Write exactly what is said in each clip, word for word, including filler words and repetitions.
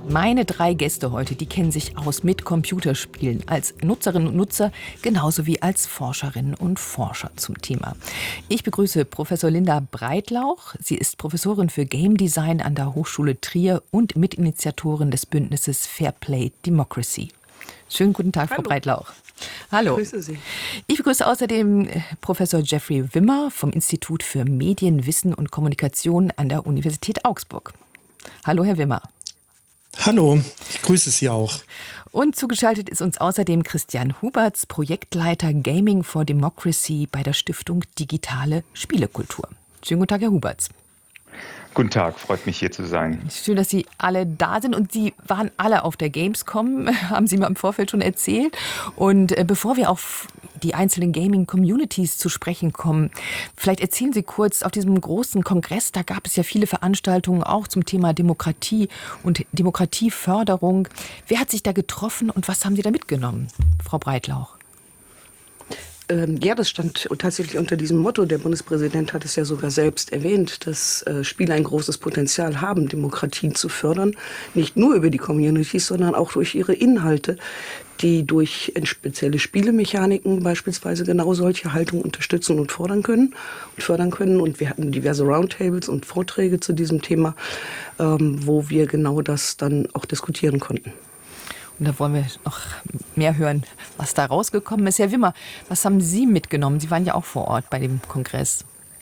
Meine drei Gäste heute, die kennen sich aus mit Computerspielen als Nutzerinnen und Nutzer, genauso wie als Forscherinnen und Forscher zum Thema. Ich begrüße Professor Linda Breitlauch. Sie ist Professorin für Game Design an der Hochschule Trier und Mitinitiatorin des Bündnisses Fairplay Democracy. Schönen guten Tag, Hallo. Frau Breitlauch. Hallo. Ich grüße Sie. Ich begrüße außerdem Professor Jeffrey Wimmer vom Institut für Medien, Wissen und Kommunikation an der Universität Augsburg. Hallo, Herr Wimmer. Hallo, ich grüße Sie auch. Und zugeschaltet ist uns außerdem Christian Huberts, Projektleiter Gaming for Democracy bei der Stiftung Digitale Spielekultur. Schönen guten Tag, Herr Huberts. Guten Tag, freut mich hier zu sein. Schön, dass Sie alle da sind und Sie waren alle auf der Gamescom, haben Sie mir im Vorfeld schon erzählt. Und bevor wir auf die einzelnen Gaming-Communities zu sprechen kommen, vielleicht erzählen Sie kurz, auf diesem großen Kongress, da gab es ja viele Veranstaltungen auch zum Thema Demokratie und Demokratieförderung. Wer hat sich da getroffen und was haben Sie da mitgenommen, Frau Breitlauch? Ähm, ja, das stand tatsächlich unter diesem Motto. Der Bundespräsident hat es ja sogar selbst erwähnt, dass äh, Spiele ein großes Potenzial haben, Demokratien zu fördern. Nicht nur über die Communities, sondern auch durch ihre Inhalte, die durch spezielle Spielemechaniken beispielsweise genau solche Haltungen unterstützen und fordern können und fördern können. Und wir hatten diverse Roundtables und Vorträge zu diesem Thema, ähm, wo wir genau das dann auch diskutieren konnten. Und da wollen wir noch mehr hören, was da rausgekommen ist. Herr Wimmer, was haben Sie mitgenommen? Sie waren ja auch vor Ort bei dem Kongress.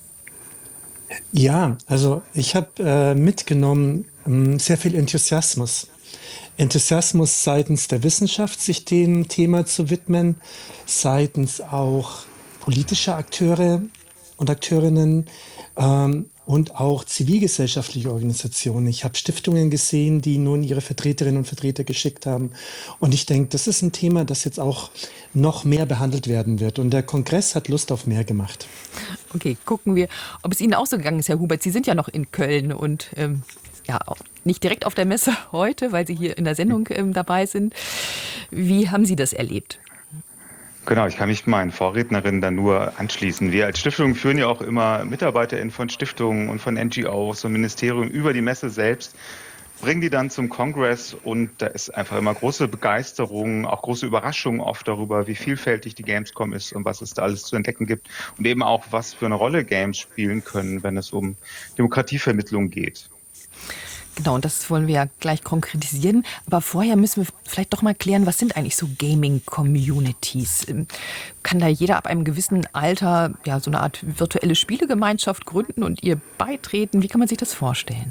Ja, also ich habe äh, mitgenommen ähm, sehr viel Enthusiasmus. Enthusiasmus seitens der Wissenschaft, sich dem Thema zu widmen, seitens auch politischer Akteure und Akteurinnen ähm, und auch zivilgesellschaftliche Organisationen. Ich habe Stiftungen gesehen, die nun ihre Vertreterinnen und Vertreter geschickt haben. Und ich denke, das ist ein Thema, das jetzt auch noch mehr behandelt werden wird. Und der Kongress hat Lust auf mehr gemacht. Okay, gucken wir, ob es Ihnen auch so gegangen ist, Herr Hubert. Sie sind ja noch in Köln und ähm, ja, nicht direkt auf der Messe heute, weil Sie hier in der Sendung ähm, dabei sind. Wie haben Sie das erlebt? Genau, ich kann mich meinen Vorrednerinnen dann nur anschließen. Wir als Stiftung führen ja auch immer MitarbeiterInnen von Stiftungen und von N G Os und Ministerien über die Messe selbst, bringen die dann zum Kongress und da ist einfach immer große Begeisterung, auch große Überraschung oft darüber, wie vielfältig die Gamescom ist und was es da alles zu entdecken gibt und eben auch, was für eine Rolle Games spielen können, wenn es um Demokratievermittlung geht. Genau, und das wollen wir ja gleich konkretisieren. Aber vorher müssen wir vielleicht doch mal klären, was sind eigentlich so Gaming-Communities? Kann da jeder ab einem gewissen Alter ja so eine Art virtuelle Spielegemeinschaft gründen und ihr beitreten? Wie kann man sich das vorstellen?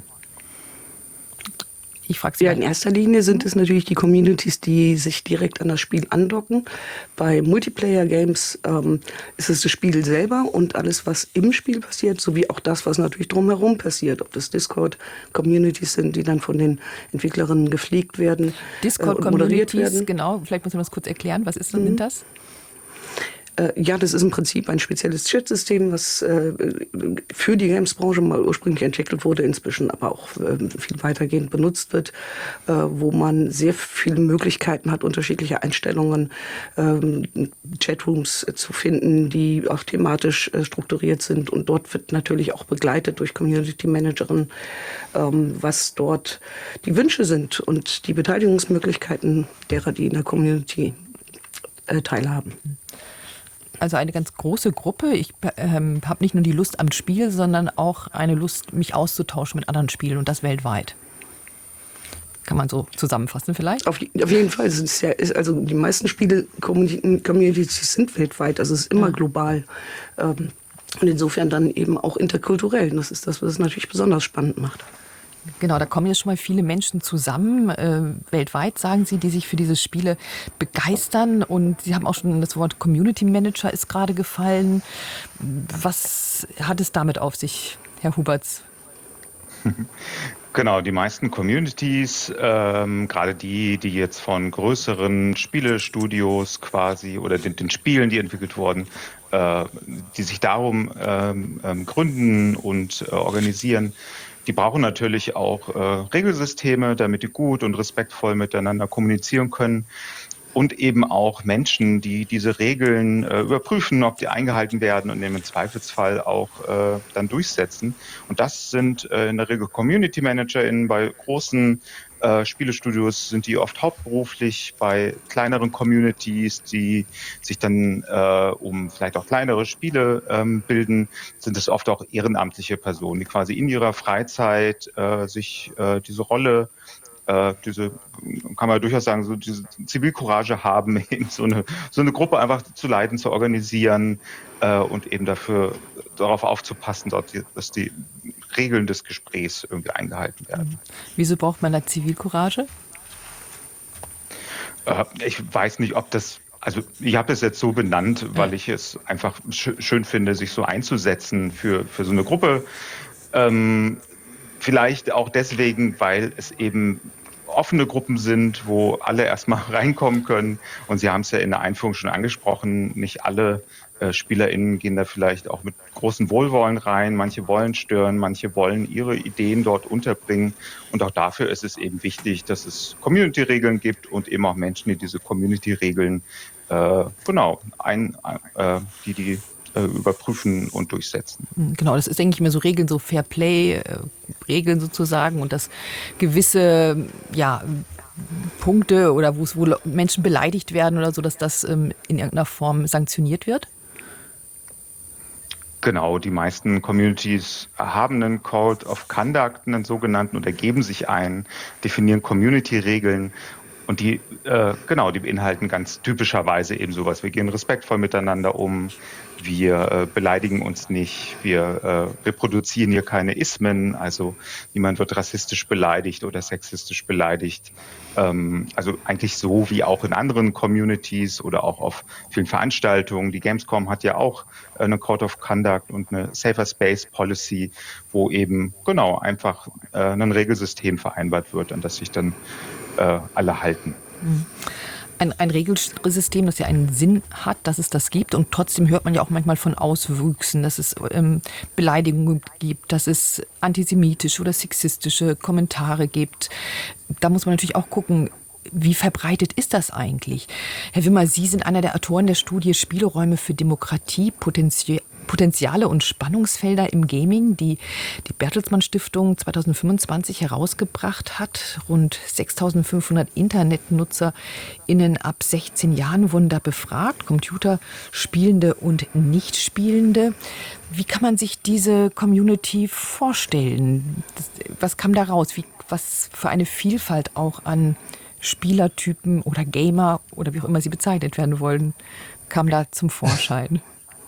Ich frage Sie ja, in erster Linie sind es natürlich die Communities, die sich direkt an das Spiel andocken. Bei Multiplayer-Games ähm, ist es das Spiel selber und alles, was im Spiel passiert, sowie auch das, was natürlich drumherum passiert. Ob das Discord-Communities sind, die dann von den Entwicklerinnen gepflegt werden, Discord-Communities, äh, werden. Genau. Vielleicht muss man das kurz erklären. Was ist denn mhm. das? Ja, das ist im Prinzip ein spezielles Chat-System, was äh, für die Games-Branche mal ursprünglich entwickelt wurde, inzwischen aber auch äh, viel weitergehend benutzt wird, äh, wo man sehr viele Möglichkeiten hat, unterschiedliche Einstellungen, ähm, Chatrooms zu finden, die auch thematisch äh, strukturiert sind. Und dort wird natürlich auch begleitet durch Community-Managerinnen, ähm, was dort die Wünsche sind und die Beteiligungsmöglichkeiten derer, die in der Community äh, teilhaben. Also eine ganz große Gruppe. Ich ähm, habe nicht nur die Lust am Spiel, sondern auch eine Lust, mich auszutauschen mit anderen Spielen und das weltweit. Kann man so zusammenfassen vielleicht? Auf, auf jeden Fall. Es ist ja, ist also die meisten Spiele-Communities sind weltweit, also es ist immer ja. global. Ähm, und insofern dann eben auch interkulturell. Das ist das, was es natürlich besonders spannend macht. Genau, da kommen jetzt schon mal viele Menschen zusammen, äh, weltweit, sagen Sie, die sich für diese Spiele begeistern. Und Sie haben auch schon das Wort Community Manager ist gerade gefallen. Was hat es damit auf sich, Herr Huberts? Genau, die meisten Communities, ähm, gerade die, die jetzt von größeren Spielestudios quasi oder den, den Spielen, die entwickelt wurden, äh, die sich darum ähm, ähm, gründen und äh, organisieren, die brauchen natürlich auch äh, Regelsysteme, damit die gut und respektvoll miteinander kommunizieren können. Und eben auch Menschen, die diese Regeln äh, überprüfen, ob die eingehalten werden und im Zweifelsfall auch äh, dann durchsetzen. Und das sind äh, in der Regel Community ManagerInnen bei großen äh, Spielestudios sind die oft hauptberuflich. Bei kleineren Communities, die sich dann äh, um vielleicht auch kleinere Spiele ähm, bilden, sind es oft auch ehrenamtliche Personen, die quasi in ihrer Freizeit äh, sich äh, diese Rolle äh, diese, kann man durchaus sagen, so diese Zivilcourage haben, eben so eine, so eine Gruppe einfach zu leiten, zu organisieren äh, und eben dafür darauf aufzupassen, dort die, dass die Regeln des Gesprächs irgendwie eingehalten werden. Wieso braucht man da Zivilcourage? Äh, ich weiß nicht, ob das, also ich habe es jetzt so benannt, weil ich es einfach sch- schön finde, sich so einzusetzen für, für so eine Gruppe. Ähm, Vielleicht auch deswegen, weil es eben offene Gruppen sind, wo alle erstmal reinkommen können. Und Sie haben es ja in der Einführung schon angesprochen, nicht alle äh, SpielerInnen gehen da vielleicht auch mit großem Wohlwollen rein. Manche wollen stören, manche wollen ihre Ideen dort unterbringen. Und auch dafür ist es eben wichtig, dass es Community-Regeln gibt und eben auch Menschen, die diese Community-Regeln äh, genau ein, äh, die die überprüfen und durchsetzen. Genau, das ist, denke ich mir, so Regeln, so Fair Play, äh, Regeln sozusagen und dass gewisse, ja, Punkte oder wo es wo Menschen beleidigt werden oder so, dass das ähm, in irgendeiner Form sanktioniert wird? Genau, die meisten Communities haben einen Code of Conduct, einen sogenannten, oder geben sich ein, definieren Community-Regeln. Und die, äh, genau, die beinhalten ganz typischerweise eben sowas. Wir gehen respektvoll miteinander um, wir äh, beleidigen uns nicht, wir äh, reproduzieren hier keine Ismen, also niemand wird rassistisch beleidigt oder sexistisch beleidigt. Ähm, also eigentlich so wie auch in anderen Communities oder auch auf vielen Veranstaltungen. Die Gamescom hat ja auch eine Code of Conduct und eine Safer Space Policy, wo eben genau einfach äh, ein Regelsystem vereinbart wird, an das sich dann äh, alle halten. Ein, ein Regelsystem, das ja einen Sinn hat, dass es das gibt. Und trotzdem hört man ja auch manchmal von Auswüchsen, dass es ähm, Beleidigungen gibt, dass es antisemitische oder sexistische Kommentare gibt. Da muss man natürlich auch gucken, wie verbreitet ist das eigentlich? Herr Wimmer, Sie sind einer der Autoren der Studie Spielräume für Demokratie, Potenzial Potenziale und Spannungsfelder im Gaming, die die Bertelsmann Stiftung zweitausendfünfundzwanzig herausgebracht hat. Rund sechstausendfünfhundert InternetnutzerInnen ab sechzehn Jahren wurden da befragt, Computerspielende und Nichtspielende. Wie kann man sich diese Community vorstellen? Das, was kam da raus? Wie, was für eine Vielfalt auch an Spielertypen oder Gamer oder wie auch immer sie bezeichnet werden wollen, kam da zum Vorschein?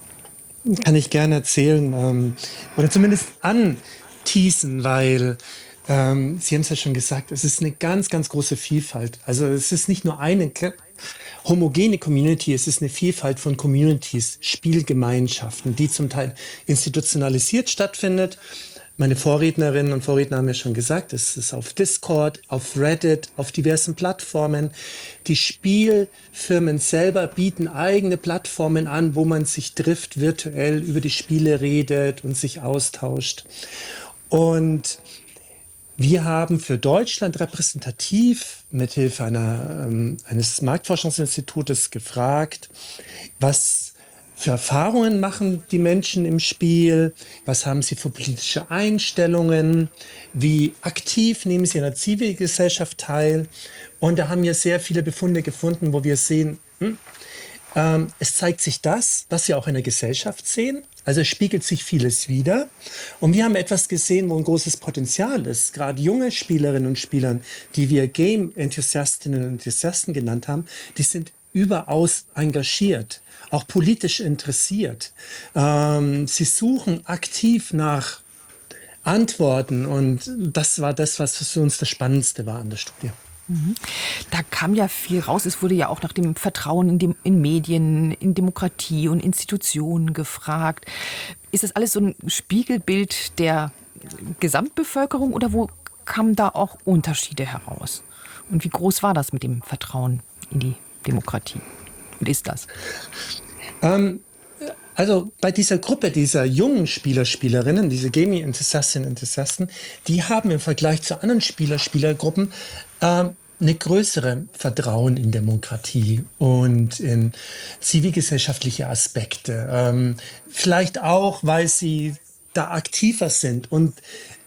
Kann ich gerne erzählen ähm, oder zumindest anteasen, weil ähm, Sie haben es ja schon gesagt, es ist eine ganz, ganz große Vielfalt. Also es ist nicht nur eine homogene Community, es ist eine Vielfalt von Communities, Spielgemeinschaften, die zum Teil institutionalisiert stattfindet. Meine Vorrednerinnen und Vorredner haben ja schon gesagt, es ist auf Discord, auf Reddit, auf diversen Plattformen. Die Spielfirmen selber bieten eigene Plattformen an, wo man sich trifft, virtuell über die Spiele redet und sich austauscht. Und wir haben für Deutschland repräsentativ mithilfe einer, ähm, eines Marktforschungsinstitutes gefragt, was für Erfahrungen machen die Menschen im Spiel? Was haben sie für politische Einstellungen? Wie aktiv nehmen sie an der Zivilgesellschaft teil? Und da haben wir sehr viele Befunde gefunden, wo wir sehen, hm, ähm, es zeigt sich das, was wir auch in der Gesellschaft sehen. Also es spiegelt sich vieles wider. Und wir haben etwas gesehen, wo ein großes Potenzial ist. Gerade junge Spielerinnen und Spieler, die wir Game-Enthusiastinnen und Enthusiasten genannt haben, die sind überaus engagiert, auch politisch interessiert. Ähm, sie suchen aktiv nach Antworten und das war das, was für uns das Spannendste war an der Studie. Da kam ja viel raus. Es wurde ja auch nach dem Vertrauen in, dem, in Medien, in Demokratie und Institutionen gefragt. Ist das alles so ein Spiegelbild der Gesamtbevölkerung oder wo kamen da auch Unterschiede heraus? Und wie groß war das mit dem Vertrauen in die Demokratie? Und ist das? Ähm, also bei dieser Gruppe, dieser jungen Spieler, Spielerinnen, diese Gaming-Enthusiastinnen und Enthusiasten, die haben im Vergleich zu anderen Spieler, Spielergruppen ähm, eine größere Vertrauen in Demokratie und in zivilgesellschaftliche Aspekte. Ähm, vielleicht auch, weil sie da aktiver sind und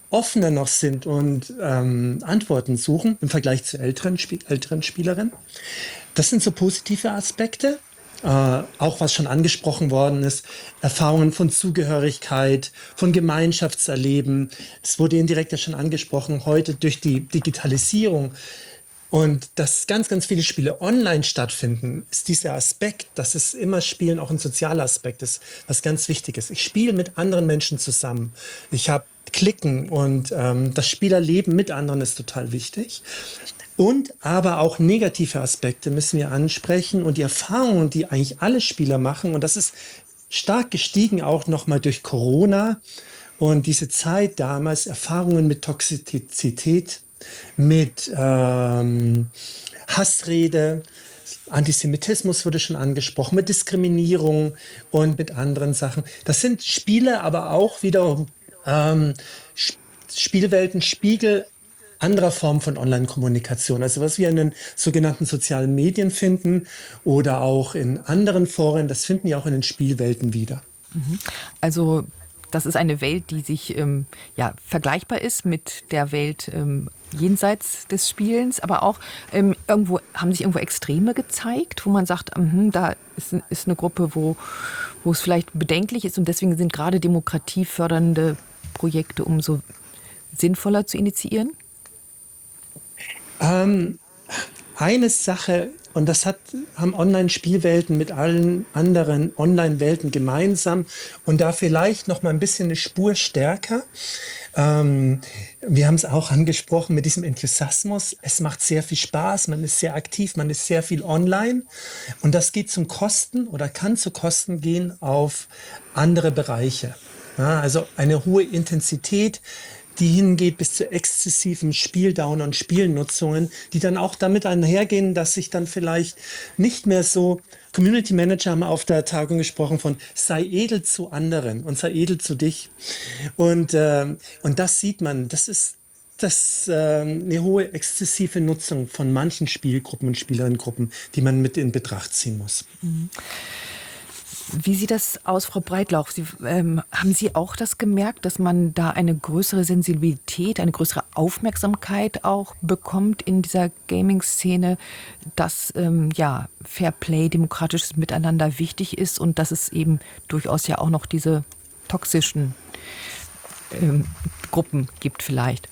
offener noch sind und ähm, Antworten suchen im Vergleich zu älteren, Spiel älteren Spielerinnen. Das sind so positive Aspekte. Äh, auch was schon angesprochen worden ist, Erfahrungen von Zugehörigkeit, von Gemeinschaftserleben. Es wurde indirekt ja schon angesprochen, heute durch die Digitalisierung und dass ganz, ganz viele Spiele online stattfinden, ist dieser Aspekt, dass es immer Spielen auch ein sozialer Aspekt ist, was ganz wichtig ist. Ich spiele mit anderen Menschen zusammen. Ich habe Klicken und ähm, das Spielerleben mit anderen ist total wichtig. Und aber auch negative Aspekte müssen wir ansprechen und die Erfahrungen, die eigentlich alle Spieler machen, und das ist stark gestiegen auch nochmal durch Corona und diese Zeit damals, Erfahrungen mit Toxizität, mit ähm, Hassrede, Antisemitismus wurde schon angesprochen, mit Diskriminierung und mit anderen Sachen. Das sind Spiele, aber auch wieder ähm, Spielwelten, Spiegel anderer Formen von Online-Kommunikation. Also was wir in den sogenannten sozialen Medien finden oder auch in anderen Foren, das finden wir auch in den Spielwelten wieder. Also das ist eine Welt, die sich ähm, ja, vergleichbar ist mit der Welt ähm, jenseits des Spielens, aber auch ähm, irgendwo haben sich irgendwo Extreme gezeigt, wo man sagt, mh, da ist, ist eine Gruppe, wo, wo es vielleicht bedenklich ist und deswegen sind gerade demokratiefördernde Projekte umso sinnvoller zu initiieren? Ähm, eine Sache, und das hat, haben Online-Spielwelten mit allen anderen Online-Welten gemeinsam und da vielleicht noch mal ein bisschen eine Spur stärker. Ähm, wir haben es auch angesprochen mit diesem Enthusiasmus. Es macht sehr viel Spaß, man ist sehr aktiv, man ist sehr viel online und das geht zum Kosten oder kann zu Kosten gehen auf andere Bereiche. Ja, also eine hohe Intensität, die hingeht bis zu exzessiven Spieldauern und Spielnutzungen, die dann auch damit einhergehen, dass sich dann vielleicht nicht mehr so, Community Manager haben auf der Tagung gesprochen von sei edel zu anderen und sei edel zu dich. Und, äh, und das sieht man, das ist das äh, eine hohe exzessive Nutzung von manchen Spielgruppen und Spielerinnengruppen, die man mit in Betracht ziehen muss. Mhm. Wie sieht das aus, Frau Breitlauch? Sie, ähm, haben Sie auch das gemerkt, dass man da eine größere Sensibilität, eine größere Aufmerksamkeit auch bekommt in dieser Gaming-Szene, dass ähm, ja, Fairplay, demokratisches Miteinander wichtig ist und dass es eben durchaus ja auch noch diese toxischen ähm, Gruppen gibt vielleicht?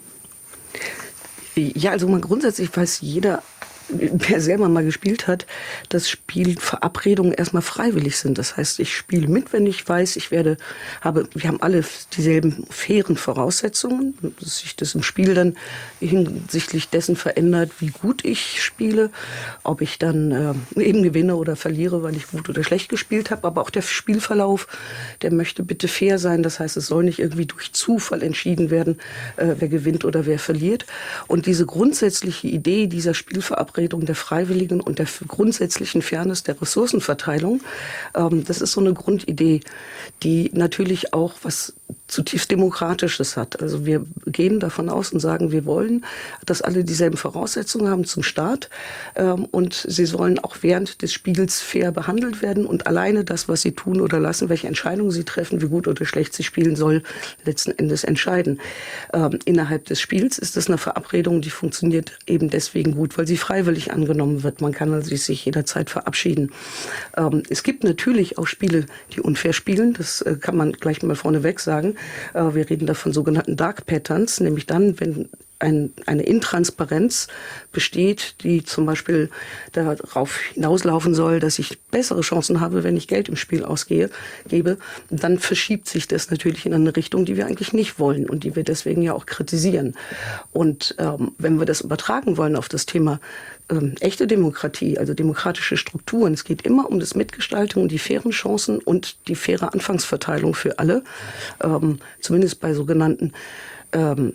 Ja, also mal grundsätzlich weiß jeder, wer selber mal gespielt hat, dass Spielverabredungen erstmal freiwillig sind. Das heißt, ich spiele mit, wenn ich weiß, ich werde, habe, wir haben alle dieselben fairen Voraussetzungen, dass sich das im Spiel dann hinsichtlich dessen verändert, wie gut ich spiele, ob ich dann äh, eben gewinne oder verliere, weil ich gut oder schlecht gespielt habe. Aber auch der Spielverlauf, der möchte bitte fair sein. Das heißt, es soll nicht irgendwie durch Zufall entschieden werden, äh, wer gewinnt oder wer verliert. Und diese grundsätzliche Idee dieser Spielverabredung der Freiwilligen und der grundsätzlichen Fairness der Ressourcenverteilung. Ähm, das ist so eine Grundidee, die natürlich auch was zutiefst Demokratisches hat. Also wir gehen davon aus und sagen, wir wollen, dass alle dieselben Voraussetzungen haben zum Start ähm, und sie sollen auch während des Spiels fair behandelt werden und alleine das, was sie tun oder lassen, welche Entscheidungen sie treffen, wie gut oder schlecht sie spielen, soll letzten Endes entscheiden. Ähm, innerhalb des Spiels ist das eine Verabredung, die funktioniert eben deswegen gut, weil sie freiwillig angenommen wird. Man kann also sich jederzeit verabschieden. Ähm, es gibt natürlich auch Spiele, die unfair spielen. Das äh, kann man gleich mal vorneweg sagen. Äh, wir reden da von sogenannten Dark Patterns, nämlich dann, wenn ein, eine Intransparenz besteht, die zum Beispiel darauf hinauslaufen soll, dass ich bessere Chancen habe, wenn ich Geld im Spiel ausgehe, gebe, dann verschiebt sich das natürlich in eine Richtung, die wir eigentlich nicht wollen und die wir deswegen ja auch kritisieren. Und ähm, wenn wir das übertragen wollen auf das Thema ähm, echte Demokratie, also demokratische Strukturen, es geht immer um das Mitgestaltung, die fairen Chancen und die faire Anfangsverteilung für alle, ähm, zumindest bei sogenannten ähm,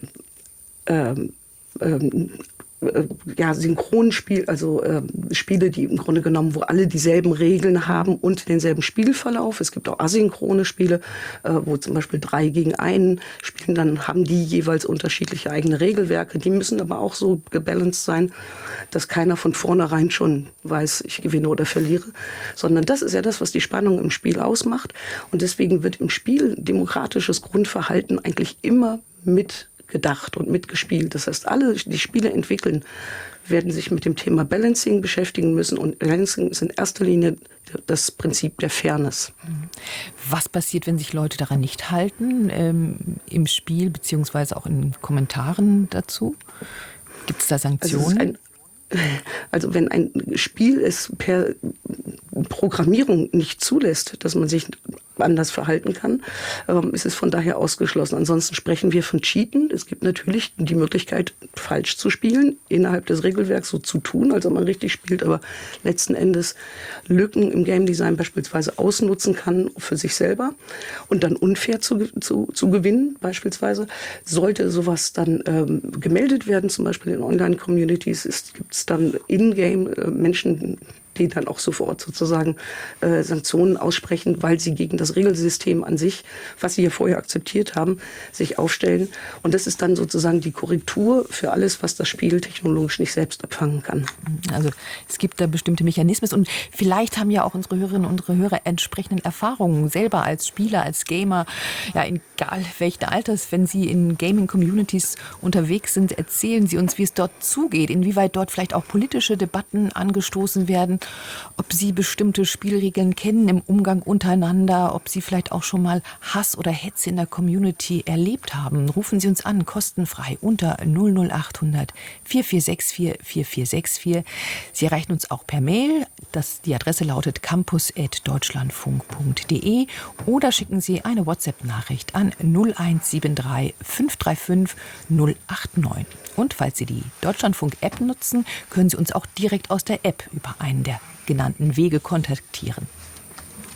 Ähm, ähm, äh, ja, Synchronspiel, also äh, Spiele, die im Grunde genommen, wo alle dieselben Regeln haben und denselben Spielverlauf. Es gibt auch asynchrone Spiele, äh, wo zum Beispiel drei gegen einen spielen, dann haben die jeweils unterschiedliche eigene Regelwerke. Die müssen aber auch so gebalanced sein, dass keiner von vornherein schon weiß, ich gewinne oder verliere, sondern das ist ja das, was die Spannung im Spiel ausmacht. Und deswegen wird im Spiel demokratisches Grundverhalten eigentlich immer mitgedacht und mitgespielt. Das heißt, alle, die Spiele entwickeln, werden sich mit dem Thema Balancing beschäftigen müssen. Und Balancing ist in erster Linie das Prinzip der Fairness. Was passiert, wenn sich Leute daran nicht halten, ähm, im Spiel beziehungsweise auch in Kommentaren dazu? Gibt es da Sanktionen? Also, also wenn ein Spiel es per Programmierung nicht zulässt, dass man sich anders verhalten kann, ähm, ist es von daher ausgeschlossen. Ansonsten sprechen wir von Cheaten. Es gibt natürlich die Möglichkeit, falsch zu spielen, innerhalb des Regelwerks so zu tun, als ob man richtig spielt, aber letzten Endes Lücken im Game Design beispielsweise ausnutzen kann für sich selber und dann unfair zu, zu, zu gewinnen beispielsweise. Sollte sowas dann ähm, gemeldet werden, zum Beispiel in Online-Communities, gibt es dann in-game äh, Menschen, die dann auch sofort sozusagen äh, Sanktionen aussprechen, weil sie gegen das Regelsystem an sich, was sie ja vorher akzeptiert haben, sich aufstellen. Und das ist dann sozusagen die Korrektur für alles, was das Spiel technologisch nicht selbst abfangen kann. Also es gibt da bestimmte Mechanismen und vielleicht haben ja auch unsere Hörerinnen und unsere Hörer entsprechenden Erfahrungen selber als Spieler, als Gamer, ja egal welchen Alters, wenn Sie in Gaming-Communities unterwegs sind, erzählen Sie uns, wie es dort zugeht, inwieweit dort vielleicht auch politische Debatten angestoßen werden, ob Sie bestimmte Spielregeln kennen im Umgang untereinander, ob Sie vielleicht auch schon mal Hass oder Hetze in der Community erlebt haben. Rufen Sie uns an, kostenfrei unter null null acht hundert vier vier sechs vier vier vier sechs vier. Sie erreichen uns auch per Mail. Das, die Adresse lautet campus at deutschlandfunk punkt de oder schicken Sie eine WhatsApp-Nachricht an null eins sieben drei fünf drei fünf null acht neun. Und falls Sie die Deutschlandfunk-App nutzen, können Sie uns auch direkt aus der App über einen der genannten Wege kontaktieren.